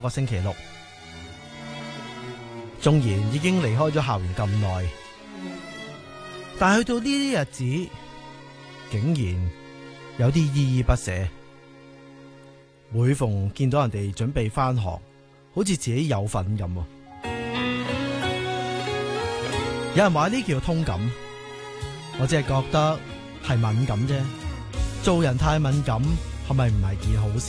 個星期六，縱然已經離開咗校園咁耐，但係去到呢啲日子，竟然有啲依依不捨。每逢見到人哋準備返學，好似自己有份咁。有人話呢叫通感，我只係覺得係敏感啫。做人太敏感，係咪唔係件好事？